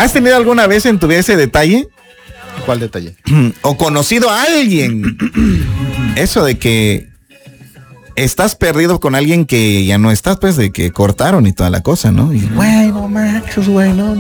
¿Has tenido alguna vez en tu vida ese detalle? ¿Cuál detalle? O conocido a alguien. Eso de que estás perdido con alguien que ya no estás, pues, de que cortaron y toda la cosa, ¿no? Y, güey, no manches, güey, no.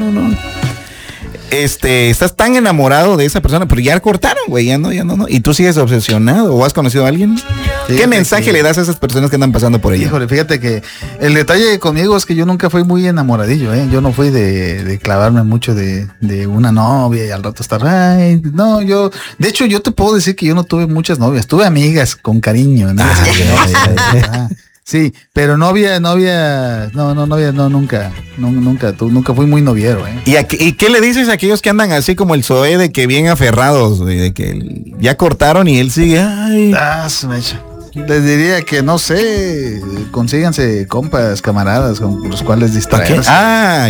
Estás tan enamorado de esa persona, pero ya cortaron, güey, ya no. Y tú sigues obsesionado. ¿O has conocido a alguien? Sí, ¿qué mensaje le das a esas personas que andan pasando por ella? Híjole, fíjate que el detalle conmigo es que yo nunca fui muy enamoradillo, ¿eh? Yo no fui de clavarme mucho de una novia y al rato estar, ay, no, de hecho, yo te puedo decir que yo no tuve muchas novias, tuve amigas con cariño, ¿no? Sí, pero novia, nunca fui muy noviero, ¿eh? ¿Y qué le dices a aquellos que andan así como el Zoé, de que bien aferrados, de que ya cortaron y él sigue, ay? Les diría que, no sé, consíganse compas, camaradas con los cuales distraerse. Ya.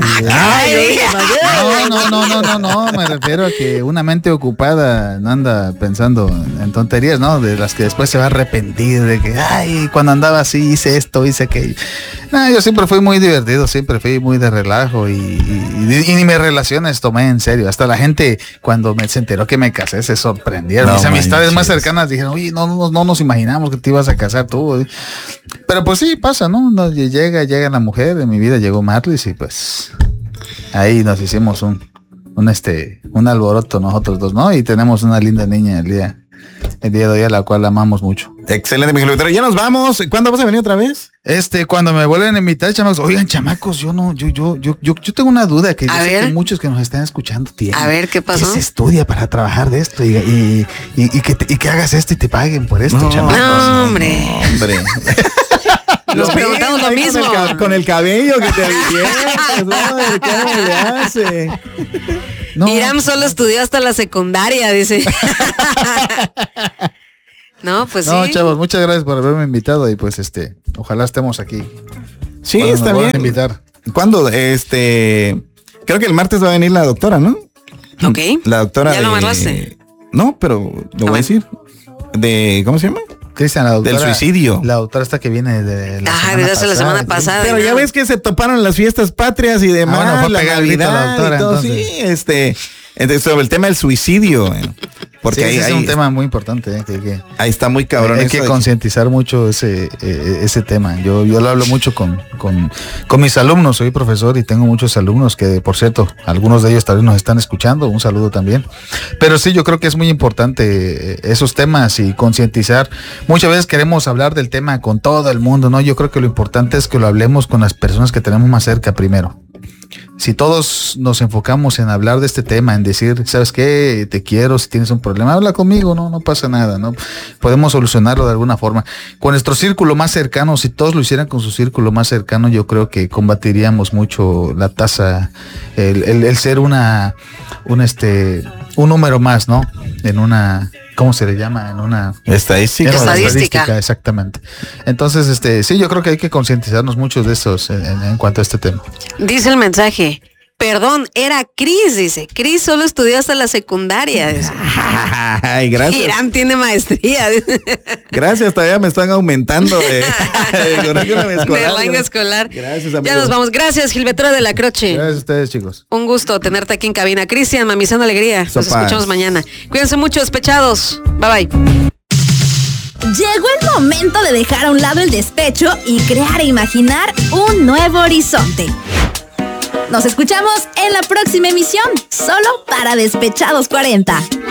No, me refiero a que una mente ocupada no anda pensando en tonterías, ¿no? De las que después se va a arrepentir, de que, ay, cuando andaba así hice esto, hice aquello. No, yo siempre fui muy divertido, siempre fui muy de relajo y ni mis relaciones tomé en serio. Hasta la gente, cuando se enteró que me casé, se sorprendieron. Mis amistades más cercanas dijeron, oye, no nos imaginamos que te ibas a casar tú. Pero pues sí, pasa, ¿no? Llega la mujer, en mi vida llegó Marlis y pues ahí nos hicimos un alboroto nosotros dos, ¿no? Y tenemos una linda niña el día de hoy, a la cual amamos mucho. Excelente, mi Gilberto. Ya nos vamos. ¿Cuándo vas a venir otra vez? Cuando me vuelven a invitar, chamacos. Oigan, chamacos, yo tengo una duda que yo sé que muchos que nos están escuchando tienen. A ver, ¿qué pasó? Que se estudia para trabajar de esto y que hagas esto y te paguen por esto, chamacos. No, hombre. Nos preguntamos lo mismo. Con el cabello que te diviertes, ¿cómo le hace? No. Irán solo estudió hasta la secundaria, dice. No, pues sí. No, chavos, muchas gracias por haberme invitado y pues ojalá estemos aquí. Sí, está bien. Invitar. ¿Cuándo? Creo que el martes va a venir la doctora, ¿no? Ok. La doctora. ¿Ya lo amarraste? No, pero lo voy a decir. ¿Cómo se llama? Cristian, la doctora. Del suicidio. La doctora esta que viene de la semana pasada. Pero ya ves que se toparon las fiestas patrias y demás, la Navidad, la doctora, y todo. entonces. Sí, sobre el tema del suicidio. Porque sí, es un tema muy importante. Ahí está muy cabrón. Hay que concientizar mucho ese tema. Yo lo hablo mucho con mis alumnos. Soy profesor y tengo muchos alumnos que, por cierto, algunos de ellos tal vez nos están escuchando. Un saludo también. Pero sí, yo creo que es muy importante esos temas y concientizar. Muchas veces queremos hablar del tema con todo el mundo, ¿no? Yo creo que lo importante es que lo hablemos con las personas que tenemos más cerca primero. Si todos nos enfocamos en hablar de este tema, en decir, ¿sabes qué? Te quiero, si tienes un problema, habla conmigo, no pasa nada, ¿no? Podemos solucionarlo de alguna forma. Con nuestro círculo más cercano, si todos lo hicieran con su círculo más cercano, yo creo que combatiríamos mucho la tasa, el ser un número más, ¿no? En una... ¿Cómo se le llama? En una estadística. Exactamente. Entonces, sí, yo creo que hay que concientizarnos muchos de esos en cuanto a este tema. Dice el mensaje, perdón, era Cris, dice. Cris solo estudió hasta la secundaria. Dice. Ay, gracias. Irán tiene maestría. Dice. Gracias, todavía me están aumentando de rango escolar. Gracias, amigo. Ya nos vamos. Gracias, Gilberto de la Croce. Gracias a ustedes, chicos. Un gusto tenerte aquí en cabina. Cristian, Mamizando Alegría. Nos escuchamos mañana. Cuídense mucho, despechados. Bye, bye. Llegó el momento de dejar a un lado el despecho y crear e imaginar un nuevo horizonte. Nos escuchamos en la próxima emisión, solo para Despechados 40.